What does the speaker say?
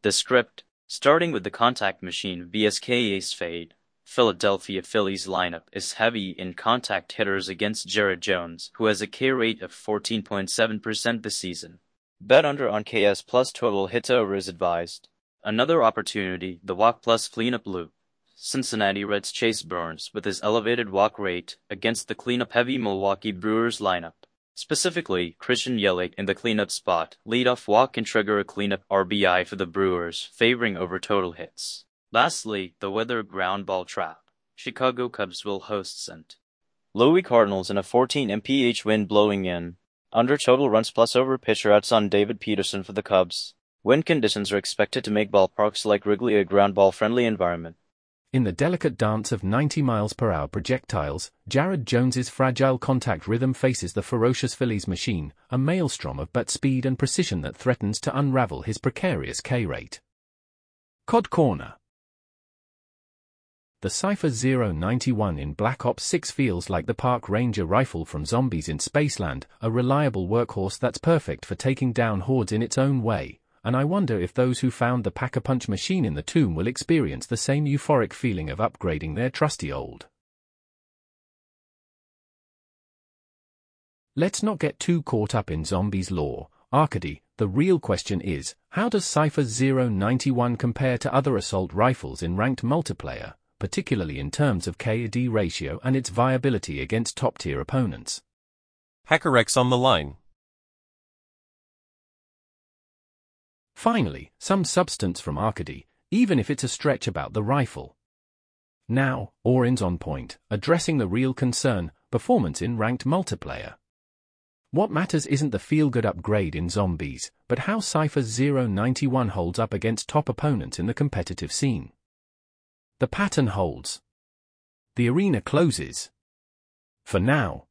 The script, starting with the contact machine VSK Ace Fade. Philadelphia Phillies lineup is heavy in contact hitters against Jared Jones, who has a K rate of 14.7% this season. Bet under on KS plus total hits over is advised. Another opportunity, the walk plus cleanup loop. Cincinnati Reds Chase Burns with his elevated walk rate against the cleanup-heavy Milwaukee Brewers lineup. Specifically, Christian Yelich in the cleanup spot, leadoff walk can trigger a cleanup RBI for the Brewers, favoring over total hits. Lastly, the weather ground ball trap. Chicago Cubs will host St. Louis Cardinals in a 14 mph wind blowing in. Under total runs plus over pitcher outs on David Peterson for the Cubs. Wind conditions are expected to make ballparks like Wrigley a ground ball friendly environment. In the delicate dance of 90 miles per hour projectiles, Jared Jones's fragile contact rhythm faces the ferocious Phillies machine, a maelstrom of bat speed and precision that threatens to unravel his precarious K rate. COD Corner. The Cypher 091 in Black Ops 6 feels like the Park Ranger rifle from Zombies in Spaceland, a reliable workhorse that's perfect for taking down hordes in its own way, and I wonder if those who found the Pack-a-Punch machine in the tomb will experience the same euphoric feeling of upgrading their trusty old. Let's not get too caught up in Zombies lore, Arcady. The real question is, how does Cypher 091 compare to other assault rifles in ranked multiplayer, particularly in terms of KD ratio and its viability against top-tier opponents? HackerX on the line. Finally, some substance from Arcady, even if it's a stretch about the rifle. Now, Orin's on point, addressing the real concern, performance in ranked multiplayer. What matters isn't the feel-good upgrade in Zombies, but how Cypher 091 holds up against top opponents in the competitive scene. The pattern holds. The arena closes. For now.